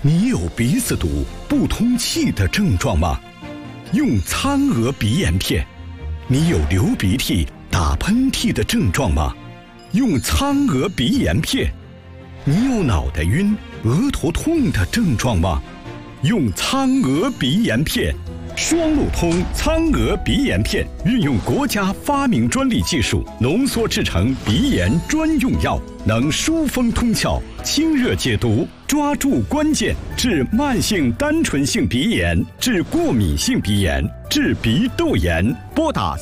你有鼻子堵、不通气的症状吗？用苍娥鼻炎片。你有流鼻涕、打喷嚏的症状吗？用苍娥鼻炎片。你有脑袋晕、额头痛的症状吗？用苍娥鼻炎片。双路通苍娥鼻炎片运用国家发明专利技术浓缩制成鼻炎专用药，能疏风通窍、清热解毒，抓住关键，治慢性单纯性鼻炎，治过敏性鼻炎，治鼻窦炎。拨打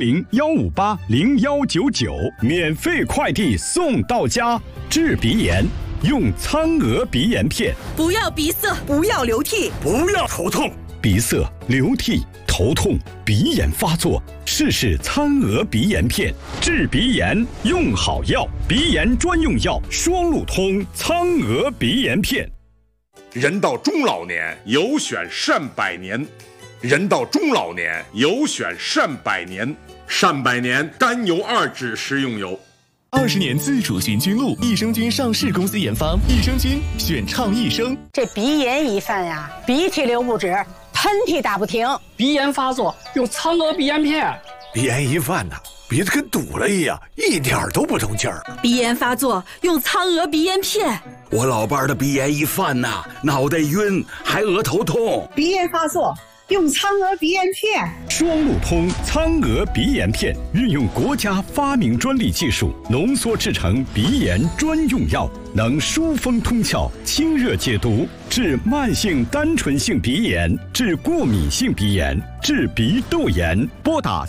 400-158-0199，免费快递送到家。治鼻炎用苍娥鼻炎片。 不要鼻塞，不要流涕， 不要头痛。 鼻塞、流涕、头痛、鼻炎发作，试试苍娥鼻炎片，治鼻炎用好药，鼻炎专用药，双路通苍娥鼻炎片。 人到中老年，有选善百年。人到中老年，有选善百年。善百年甘油2酯食用油。 20年自主循菌露，益生菌上市公司研发，益生菌选畅益生。 这鼻炎一犯呀，鼻涕流不止，喷嚏打不停， 鼻炎发作用苍娥鼻炎片。 鼻炎一犯呢，鼻子跟堵了一样，一点都不通气儿。 鼻炎发作用苍娥鼻炎片。 我老伴儿的鼻炎一犯呐，脑袋晕，还额头痛。 鼻炎发作用苍娥鼻炎片。 双路通苍娥鼻炎片运用国家发明专利技术浓缩制成鼻炎专用药，能疏风通窍、清热解毒，治慢性单纯性鼻炎，治过敏性鼻炎，治鼻窦炎。拨打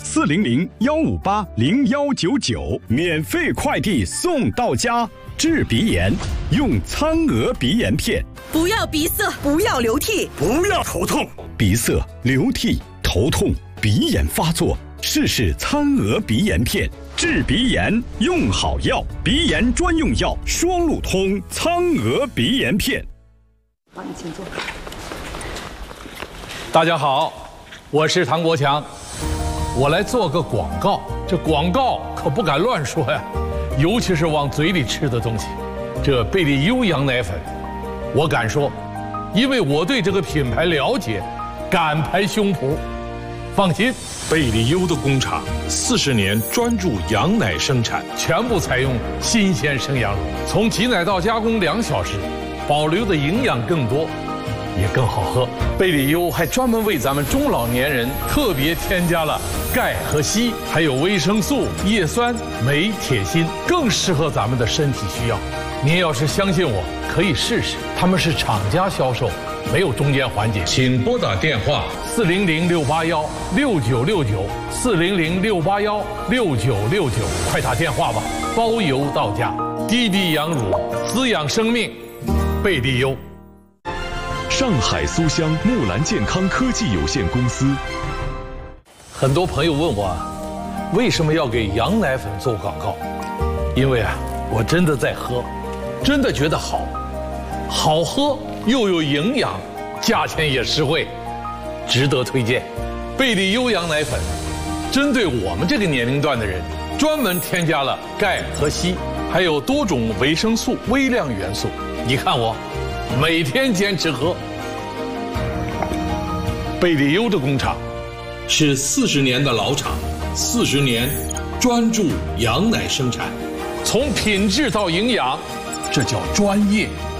400-158-0199，免费快递送到家。治鼻炎用苍娥鼻炎片。 不要鼻塞，不要流涕， 不要头痛。 鼻塞、流涕、头痛、鼻炎发作，试试苍娥鼻炎片，治鼻炎用好药，鼻炎专用药，双路通苍娥鼻炎片。 好，你请坐。 大家好，我是唐国强，我来做个广告。这广告可不敢乱说呀，尤其是往嘴里吃的东西。这贝利优羊奶粉，我敢说，因为我对这个品牌了解，敢拍胸脯。放心， 贝利优的工厂40年专注羊奶生产， 全部采用新鲜生羊乳，从挤奶到加工2小时，保留的营养更多，也更好喝。贝利优还专门为咱们中老年人特别添加了钙和硒，还有维生素、叶酸、镁、铁、锌，更适合咱们的身体需要。您要是相信我，可以试试，他们是厂家销售，没有中间环节。请拨打电话400-681-6969，400-681-6969，快打电话吧，包邮到家。低低羊乳，滋养生命，贝利优。 上海苏乡木兰健康科技有限公司。 很多朋友问我，为什么要给羊奶粉做广告？因为我真的在喝，真的觉得好喝又有营养，价钱也实惠，值得推荐。贝利优羊奶粉针对我们这个年龄段的人，专门添加了钙和硒，还有多种维生素、微量元素。你看我每天坚持喝。贝利优的工厂是40年的老厂，40年专注羊奶生产，从品质到营养，这叫专业。